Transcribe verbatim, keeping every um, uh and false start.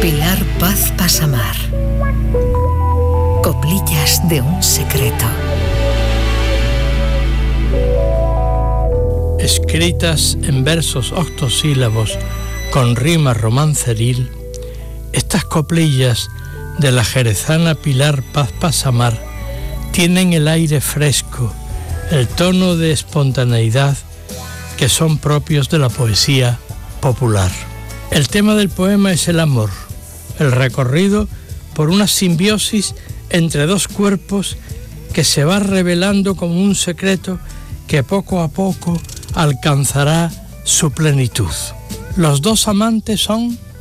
Pilar Paz Pasamar. Coplillas de un secreto. Escritas en versos octosílabos con rima romanceril, estas coplillas de la jerezana Pilar Paz Pasamar tienen el aire fresco, el tono de espontaneidad que son propios de la poesía popular. El tema del poema es el amor, el recorrido por una simbiosis entre dos cuerpos que se va revelando como un secreto que poco a poco alcanzará su plenitud. Los dos amantes son